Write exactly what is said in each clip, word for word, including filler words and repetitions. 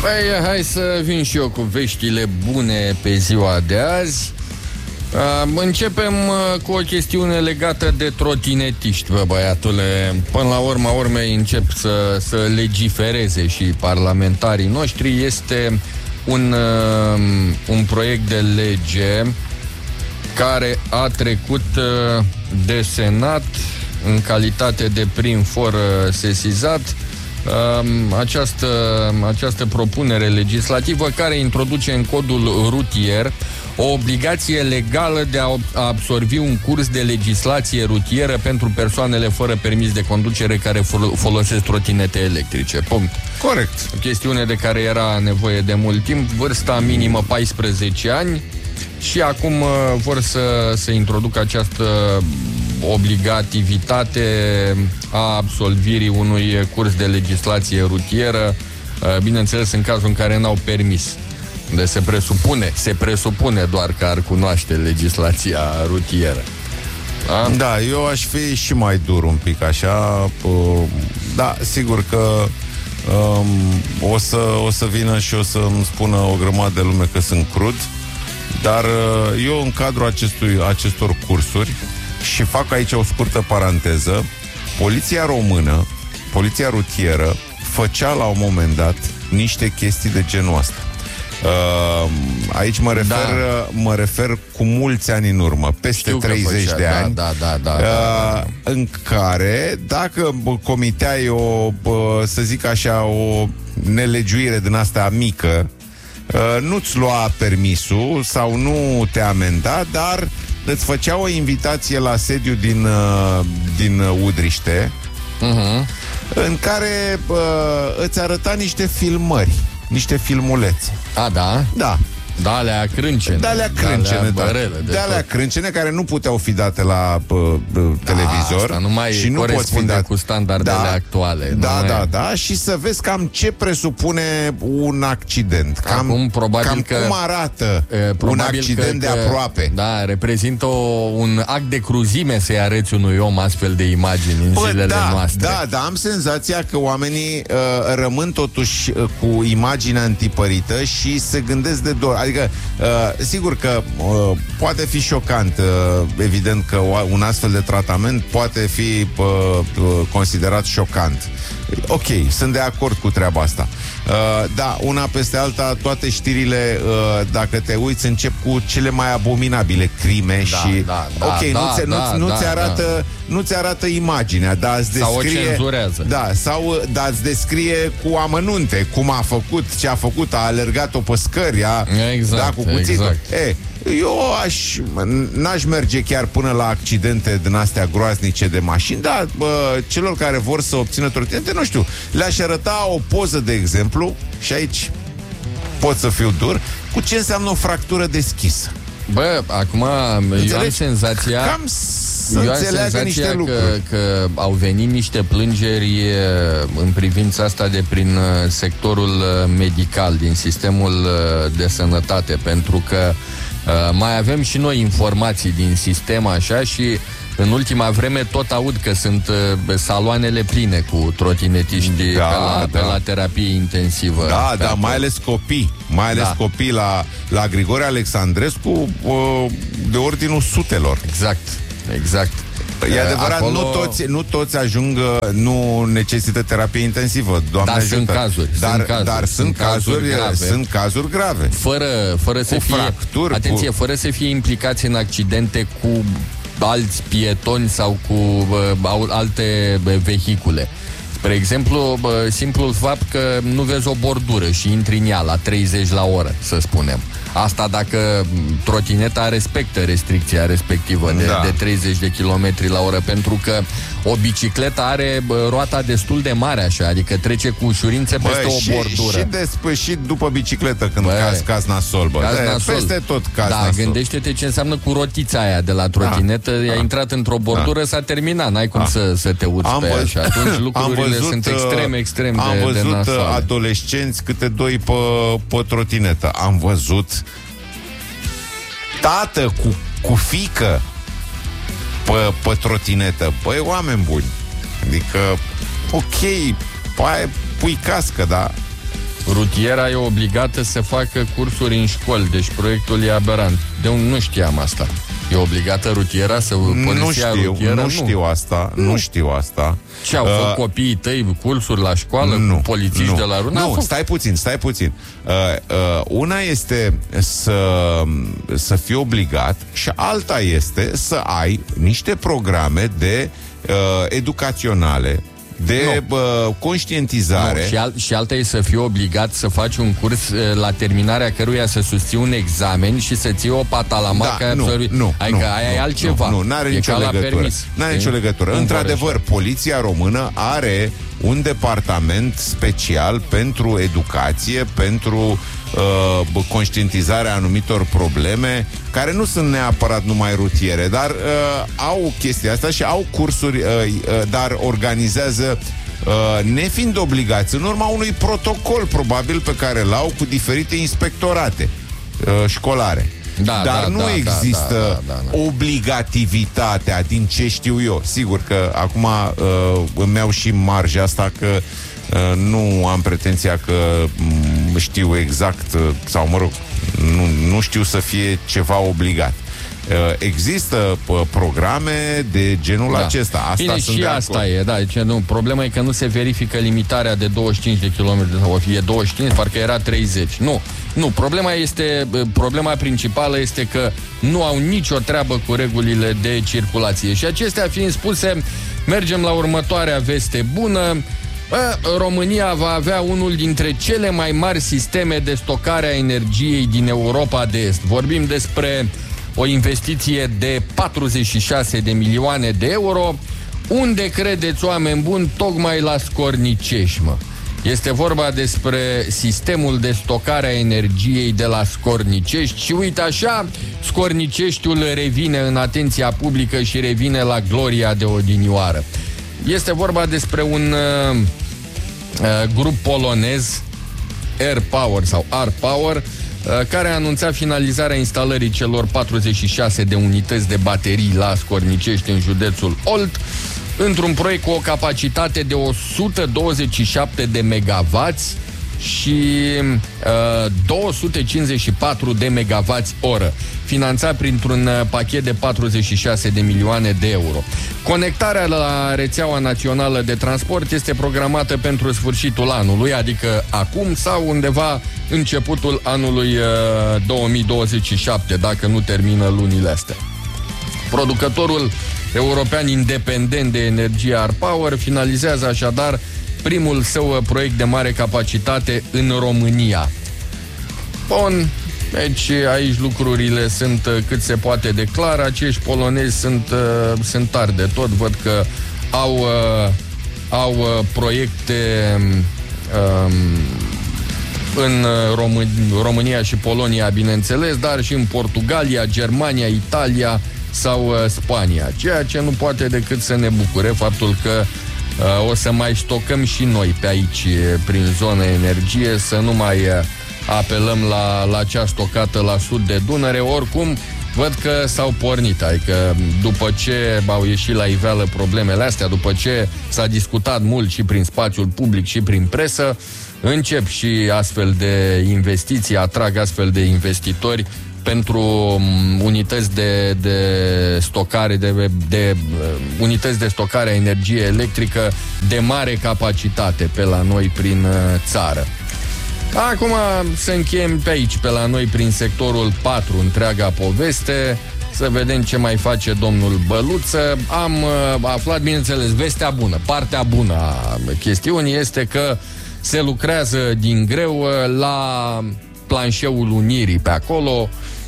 Păi, hai să vin și eu cu veștile bune pe ziua de azi. Începem cu o chestiune legată de trotinetiști, bă, băiatule. Până la urma urmei încep să, să legifereze și parlamentarii noștri. Este un, un proiect de lege care a trecut de Senat în calitate de prim for sesizat. Această, această propunere legislativă care introduce în codul rutier o obligație legală de a absorbi un curs de legislație rutieră pentru persoanele fără permis de conducere care folosesc trotinete electrice. Punct. Corect. O chestiune de care era nevoie de mult timp, vârsta minimă paisprezece ani și acum vor să, să introducă această obligativitate a absolvirii unui curs de legislație rutieră, bineînțeles în cazul în care n-au permis. De se presupune, se presupune doar că ar cunoaște legislația rutieră. Da? Da, eu aș fi și mai dur un pic așa. Da, sigur că um, o, să, o să vină și o să-mi spună o grămadă de lume că sunt crud, dar eu în cadrul acestui, acestor cursuri, și fac aici o scurtă paranteză, poliția română, poliția rutieră, făcea la un moment dat niște chestii de genul ăsta. Uh, aici mă refer, da. mă refer cu mulți ani în urmă, peste Știu treizeci făcea, de ani, da, da, da, da, uh, da, da. în care, dacă comiteai o, să zic așa, o nelegiuire din asta mică, uh, nu-ți lua permisul sau nu te amenda, dar îți făcea o invitație la sediu din, uh, din Udriște, uh-huh. în care uh, îți arăta niște filmări, niște filmulețe. A, da? Da. Da, alea crâncene. Da, alea crâncene, da. De alea crâncene care nu puteau fi date la uh, televizor. Da, asta nu mai și nu corespunde dat... cu standardele da, actuale. Da, mai... da, da. Și să vezi cam ce presupune un accident. Cam, Acum, probabil cam că, cum arată e, un accident că, de aproape. Da, reprezintă o, un act de cruzime să-i arăți unui om astfel de imagini în Bă, zilele da, noastre. Da, da, am senzația că oamenii uh, rămân totuși uh, cu imaginea întipărită și se gândesc de două. Adică uh, sigur că uh, poate fi șocant, uh, evident că un astfel de tratament poate fi uh, uh, considerat șocant. Ok, sunt de acord cu treaba asta. Uh, da, una peste alta, toate știrile, uh, dacă te uiți, încep cu cele mai abominabile crime da, și... Da, da, ok, da, nu, ți, da, nu, nu da, ți arată, da. nu ți arată imaginea, dar îți descrie... Sau o cenzurează. Da, sau dar îți descrie cu amănunte cum a făcut, ce a făcut, a alergat-o pe scări, a, exact, da, cu cuțitul. Exact. E, eu aș, n-aș merge chiar până la accidente din astea groaznice de mașini, dar bă, celor care vor să obțină trotinete, nu știu, le-aș arăta o poză, de exemplu, și aici pot să fiu dur, cu ce înseamnă o fractură deschisă. Bă, acum Înțelegi? eu am senzația Cam să eu am senzația niște că, lucruri. că au venit niște plângeri în privința asta de prin sectorul medical, din sistemul de sănătate, pentru că mai avem și noi informații din sistem așa și în ultima vreme tot aud că sunt uh, saloanele pline cu trotinetiști da, pe, la, da. pe la terapie intensivă. Da, da, mai ales copii. Mai ales da. copii la, la Grigore Alexandrescu uh, de ordinul sutelor. Exact, exact. E adevărat, acolo... nu, toți, nu toți ajung, nu necesită terapie intensivă, Doamne dar ajută. Sunt cazuri, dar, sunt cazuri. Dar sunt, sunt cazuri, grave. Sunt cazuri grave. Fără, fără să fie, fracturi, atenție, cu... fără să fie implicați în accidente cu alți pietoni sau cu uh, alte uh, vehicule. Spre exemplu, uh, simplul fapt că nu vezi o bordură și intri în ea la treizeci la oră, să spunem. Asta dacă trotineta respectă restricția respectivă de, da. de treizeci de kilometri la oră, pentru că o bicicletă are bă, roata destul de mare așa, adică trece cu ușurință bă, peste și, o bordură. Și despășit după bicicletă când bă, cazi, cazi nasol, bă. Caz de, nasol. Peste tot cazi da, nasol. Gândește-te ce înseamnă cu rotița aia de la trotinetă, da. i-a da. intrat într-o bordură, da. s-a terminat, n-ai cum da. să, să te urci pe ea și atunci lucrurile văzut, sunt extrem, extrem am de, văzut de nasoale. Adolescenți câte doi pe, pe trotinetă. Am văzut tată cu, cu fiică pe, pe trotinetă. Băi, oameni buni. Adică, ok, pai, pui cască, dar Rutiera e obligată să facă cursuri în școli, deci proiectul e aberant. De unde nu știam asta? E obligată rutiera să poliția nu știu, rutieră? Nu știu nu. asta, nu. nu știu asta. Ce, au făcut uh, copiii tăi cursuri la școală nu, cu polițiști nu, de la rând? Nu, stai puțin, stai puțin. Uh, uh, una este să, să fii obligat și alta este să ai niște programe de uh, educaționale, de uh, conștientizare. Nu, și, al, și alta e să fii obligat să faci un curs uh, la terminarea căruia să susții un examen și să ții o patalamacă. Da, nu, nu, adică nu, aia nu, e altceva. Nu, nu are nicio legătură. N-are nicio legătură. Într-adevăr, poliția română are un departament special pentru educație, pentru uh, conștientizarea anumitor probleme, care nu sunt neapărat numai rutiere, dar uh, au chestia asta și au cursuri, uh, uh, dar organizează uh, nefiind obligați, în urma unui protocol probabil pe care l-au cu diferite inspectorate uh, școlare. Da, Dar da, nu da, există da, da, da, da. obligativitatea, din ce știu eu. Sigur că acum uh, îmi iau și marja asta că uh, nu am pretenția că m- știu exact, uh, sau mă rog, nu, nu știu să fie ceva obligat. Uh, există uh, programe de genul da. acesta. Asta Bine, sunt și de asta acord. e, da, deci, nu, problema e că nu se verifică limitarea de douăzeci și cinci de kilometri, sau fie douăzeci și cinci, parcă era treizeci. Nu, nu, problema este, problema principală este că nu au nicio treabă cu regulile de circulație. Și acestea fiind spuse, mergem la următoarea veste bună. România va avea unul dintre cele mai mari sisteme de stocare a energiei din Europa de Est. Vorbim despre o investiție de patruzeci și șase de milioane de euro. Unde credeți, oameni buni? Tocmai la Scornicești, mă. Este vorba despre sistemul de stocare a energiei de la Scornicești și uite așa, Scorniceștiul revine în atenția publică și revine la gloria de odinioară. Este vorba despre un uh, uh, grup polonez, Air Power sau R Power, uh, care a anunțat finalizarea instalării celor patruzeci și șase de unități de baterii la Scornicești, în județul Olt, într-un proiect cu o capacitate de o sută douăzeci și șapte de megavați și uh, două sute cincizeci și patru de megavați oră, finanțat printr-un uh, pachet de patruzeci și șase de milioane de euro. Conectarea la rețeaua națională de transport este programată pentru sfârșitul anului, adică acum sau undeva începutul anului uh, două mii douăzeci și șapte, dacă nu termină lunile astea. Producătorul european independent de energie R Power finalizează așadar primul său proiect de mare capacitate în România. Bun, deci aici lucrurile sunt cât se poate de clar. Acești polonezi sunt, sunt tari de tot. Văd că au, au proiecte um, în Român- România și Polonia, bineînțeles, dar și în Portugalia, Germania, Italia sau uh, Spania. Ceea ce nu poate decât să ne bucure faptul că uh, o să mai stocăm și noi pe aici, prin zonă energie, să nu mai uh, apelăm la, la cea stocată la sud de Dunăre. Oricum, văd că s-au pornit, adică după ce au ieșit la iveală problemele astea, după ce s-a discutat mult și prin spațiul public și prin presă, încep și astfel de investiții, atrag astfel de investitori pentru unități de, de stocare de, de uh, unități de stocare a energiei electrică de mare capacitate pe la noi prin uh, țară. Acum să încheiem pe aici, pe la noi prin sectorul patru, întreaga poveste, să vedem ce mai face domnul Băluță. Am uh, aflat, bineînțeles, vestea bună, partea bună a chestiunii este că se lucrează din greu uh, la planșeul Unirii pe acolo,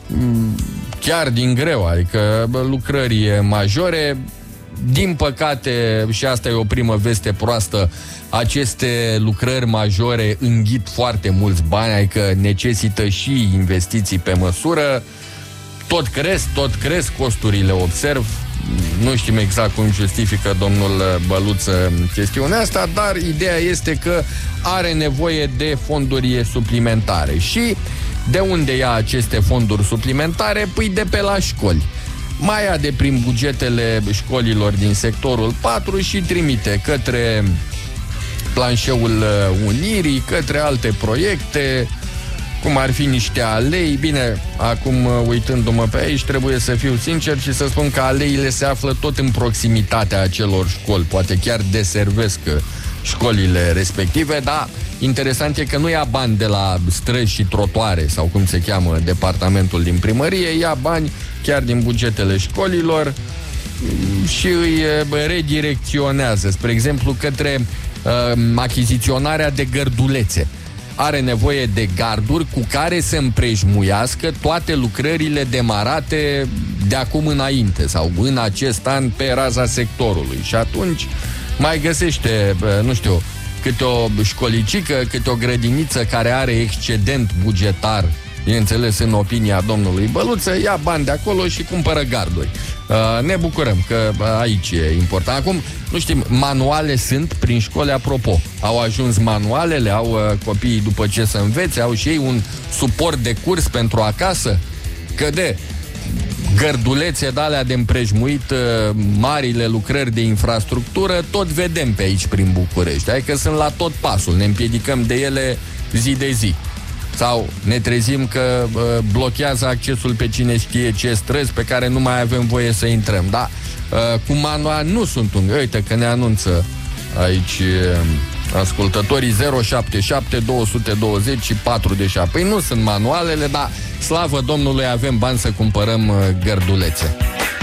chiar din greu, adică lucrări majore. Din păcate, și asta e o primă veste proastă, aceste lucrări majore înghit foarte mulți bani, adică necesită și investiții pe măsură. Tot cresc, tot cresc costurile, observ. Nu știm exact cum justifică domnul Băluță chestiunea asta, dar ideea este că are nevoie de fonduri suplimentare. Și de unde ia aceste fonduri suplimentare? Păi de pe la școli. Mai ia de prin bugetele școlilor din sectorul patru și trimite către planșeul Unirii, către alte proiecte, cum ar fi niște alei. Bine, acum uitându-mă pe aici, trebuie să fiu sincer și să spun că aleile se află tot în proximitatea acelor școli, poate chiar deservesc școlile respective, dar interesant e că nu ia bani de la străzi și trotuare, sau cum se cheamă departamentul din primărie, ia bani chiar din bugetele școlilor și îi redirecționează, spre exemplu, către uh, achiziționarea de gărdulețe. Are nevoie de garduri cu care să împrejmuiască toate lucrările demarate de acum înainte sau în acest an pe raza sectorului. Și atunci mai găsește, nu știu, câte o școlicică, câte o grădiniță care are excedent bugetar, bineînțeles în opinia domnului Băluță, ia bani de acolo și cumpără garduri. Uh, ne bucurăm că aici e important. Acum, nu știm, manuale sunt prin școli, apropo. Au ajuns manualele, au uh, copiii după ce să învețe, au și ei un suport de curs pentru acasă, că de gărdulețe de alea de împrejmuit, uh, marile lucrări de infrastructură, tot vedem pe aici prin București. Adică sunt la tot pasul, ne împiedicăm de ele zi de zi. Sau ne trezim că uh, blochează accesul pe cine știe ce străzi pe care nu mai avem voie să intrăm. Da, uh, cu manual nu sunt un... Uite că ne anunță aici uh, ascultătorii zero șapte șapte doi doi zero patru șapte. Păi nu sunt manualele, dar slavă Domnului avem bani să cumpărăm uh, gărdulețe.